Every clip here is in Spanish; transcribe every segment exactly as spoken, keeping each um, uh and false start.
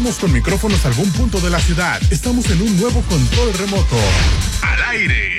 Salimos con micrófonos a algún punto de la ciudad. Estamos en un nuevo control remoto. Al aire.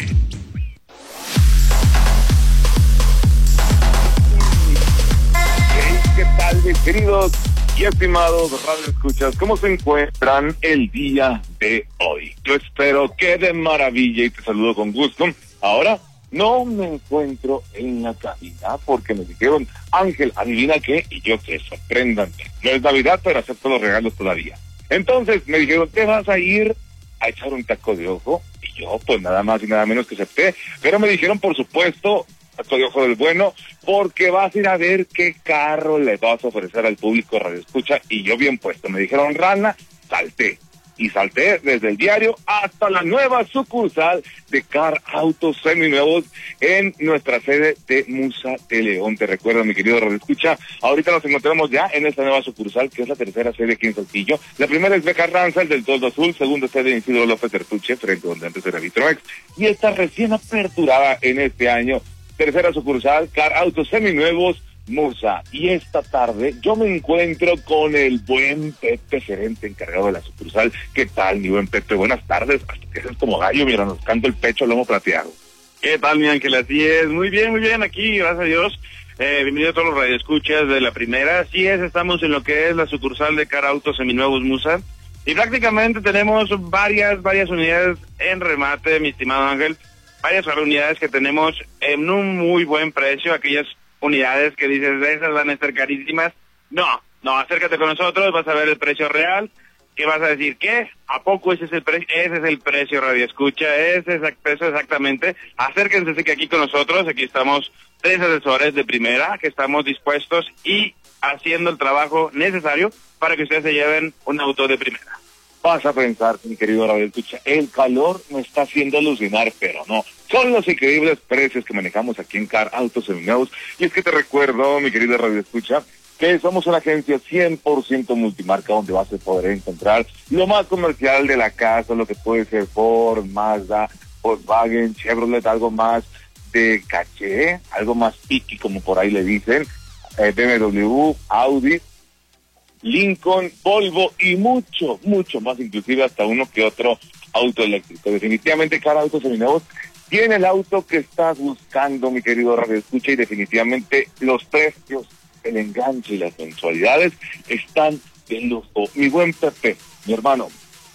Hey, ¿qué tal, mis queridos y estimados radioescuchas? ¿Cómo se encuentran el día de hoy? Yo espero que de maravilla y te saludo con gusto. Ahora no me encuentro en la cabina porque me dijeron, Ángel, adivina qué, y yo que sorprendan. No es Navidad, pero acepto los regalos todavía. Entonces me dijeron, ¿te vas a ir a echar un taco de ojo? Y yo, pues nada más y nada menos que acepté. Pero me dijeron, por supuesto, taco de ojo del bueno, porque vas a ir a ver qué carro le vas a ofrecer al público Radio Escucha. Y yo bien puesto, me dijeron, Rana, salté. Y salté desde el diario hasta la nueva sucursal de Car Autos Seminuevos en nuestra sede de Musa de León. Te recuerdo, mi querido Radio Escucha, ahorita nos encontramos ya en esta nueva sucursal, que es la tercera sede aquí en Saltillo. La primera es Beca Ranza, el del Toldo Azul, segunda sede en Isidro López Tertuche, frente donde antes era Vitroex, y está recién aperturada en este año, tercera sucursal, Car Autos Seminuevos, Musa. Y esta tarde yo me encuentro con el buen Pepe, gerente encargado de la sucursal. ¿Qué tal, mi buen Pepe? Buenas tardes. Hasta que es como gallo, mira, nos canto el pecho, lomo plateado. ¿Qué tal, mi Ángel? Así es. Muy bien, muy bien, aquí, gracias a Dios. Eh, bienvenido a todos los radioescuchas de la primera. Así es, estamos en lo que es la sucursal de Car Autos Seminuevos Musa. Y prácticamente tenemos varias, varias unidades en remate, mi estimado Ángel. Varias unidades que tenemos en un muy buen precio, aquellas unidades que dices, esas van a estar carísimas. No, no, acércate con nosotros, vas a ver el precio real. ¿Qué vas a decir? ¿Qué? ¿A poco ese es el precio? Ese es el precio, Radio Escucha, ese es el precio exactamente. Acérquense que aquí con nosotros, aquí estamos tres asesores de primera, que estamos dispuestos y haciendo el trabajo necesario para que ustedes se lleven un auto de primera. Vas a pensar, mi querido Radio Escucha, el calor me está haciendo alucinar, pero no. Son los increíbles precios que manejamos aquí en Car Autos Seminuevos. Y es que te recuerdo, mi querido Radio Escucha, que somos una agencia cien por ciento multimarca donde vas a poder encontrar lo más comercial de la casa, lo que puede ser Ford, Mazda, Volkswagen, Chevrolet, algo más de caché, algo más piqui, como por ahí le dicen, eh, B M W, Audi, Lincoln, Volvo y mucho, mucho más, inclusive hasta uno que otro auto eléctrico. Definitivamente Car Autos Seminuevos tiene el auto que estás buscando, mi querido Radio Escucha, y definitivamente los precios, el enganche y las mensualidades están de lujo. Mi buen Pepe, mi hermano,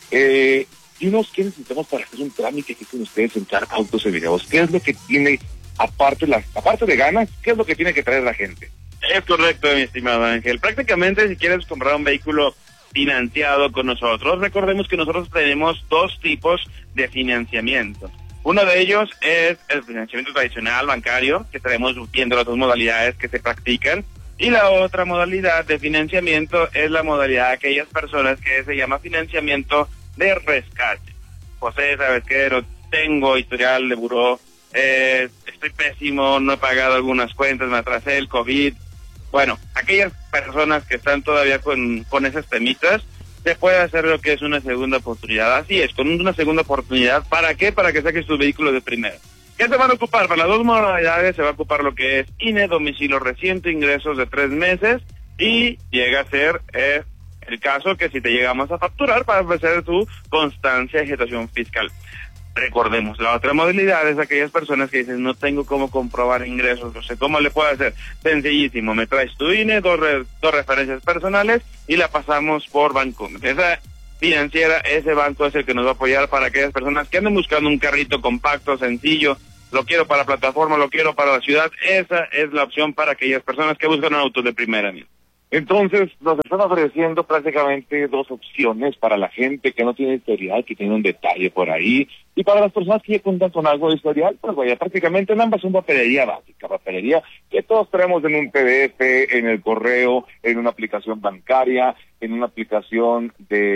eh, dinos qué necesitamos para hacer un trámite que con ustedes en Car Autos Seminuevos. ¿Qué es lo que tiene, aparte, las, aparte de ganas, qué es lo que tiene que traer la gente? Es correcto, mi estimado Ángel. Prácticamente, si quieres comprar un vehículo financiado con nosotros, recordemos que nosotros tenemos dos tipos de financiamiento. Uno de ellos es el financiamiento tradicional bancario, que estaremos viendo las dos modalidades que se practican, y la otra modalidad de financiamiento es la modalidad de aquellas personas que se llama financiamiento de rescate. José, ¿sabes qué? No tengo historial de buró, eh, estoy pésimo, no he pagado algunas cuentas, me atrasé, el COVID. Bueno, aquellas personas que están todavía con, con esas temitas, se puede hacer lo que es una segunda oportunidad. Así es, con una segunda oportunidad. ¿Para qué? Para que saques tu vehículo de primera. ¿Qué se van a ocupar? Para las dos modalidades se va a ocupar lo que es I N E, domicilio reciente, ingresos de tres meses, y llega a ser eh, el caso que si te llegamos a facturar para ofrecer tu constancia de gestación fiscal. Recordemos, la otra modalidad es aquellas personas que dicen, no tengo cómo comprobar ingresos, no sé cómo le puedo hacer. Sencillísimo, me traes tu I N E, dos, re, dos referencias personales y la pasamos por banco. Esa financiera, ese banco es el que nos va a apoyar para aquellas personas que anden buscando un carrito compacto, sencillo, lo quiero para plataforma, lo quiero para la ciudad. Esa es la opción para aquellas personas que buscan un auto de primera. Entonces, nos están ofreciendo prácticamente dos opciones para la gente que no tiene historial, que tiene un detalle por ahí, y para las personas que ya cuentan con algo de historial, pues vaya, prácticamente en ambas son papelería básica, papelería que todos traemos en un P D F, en el correo, en una aplicación bancaria, en una aplicación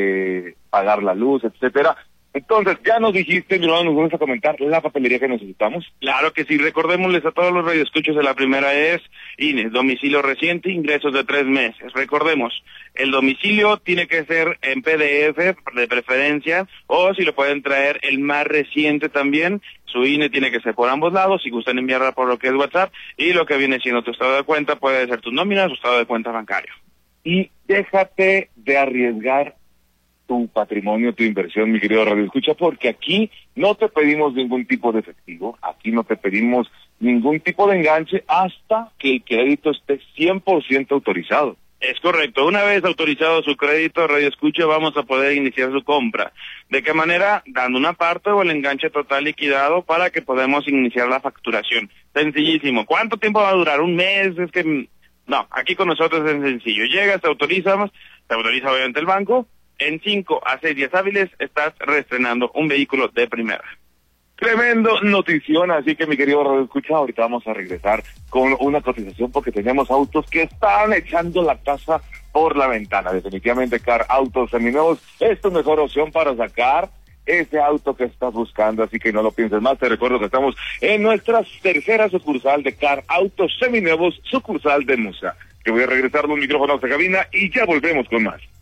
de pagar la luz, etcétera. Entonces, ya nos dijiste, mi hermano, nos vamos a comentar la papelería que necesitamos. Claro que sí, recordémosles a todos los radioescuchos de la primera es I N E, domicilio reciente, ingresos de tres meses. Recordemos, el domicilio tiene que ser en P D F de preferencia, o si lo pueden traer el más reciente también. Su I N E tiene que ser por ambos lados, si gustan enviarla por lo que es WhatsApp, y lo que viene siendo tu estado de cuenta puede ser tu nómina, tu estado de cuenta bancario. Y déjate de arriesgar tu patrimonio, tu inversión, mi querido Radio Escucha, porque aquí no te pedimos ningún tipo de efectivo, aquí no te pedimos ningún tipo de enganche hasta que el crédito esté cien por ciento autorizado. Es correcto. Una vez autorizado su crédito, Radio Escucha, vamos a poder iniciar su compra. ¿De qué manera? Dando una parte o el enganche total liquidado para que podamos iniciar la facturación. Sencillísimo. ¿Cuánto tiempo va a durar? ¿Un mes? Es que no, aquí con nosotros es sencillo. Llegas, te autorizamos, te autoriza obviamente el banco. En cinco a seis días hábiles estás reestrenando un vehículo de primera. Tremendo notición, así que mi querido Radio Escucha, ahorita vamos a regresar con una cotización porque tenemos autos que están echando la casa por la ventana. Definitivamente Car Autos Seminuevos es tu mejor opción para sacar ese auto que estás buscando, así que no lo pienses más. Te recuerdo que estamos en nuestra tercera sucursal de Car Autos Seminuevos, sucursal de Musa. Que voy a regresar los micrófonos de cabina y ya volvemos con más.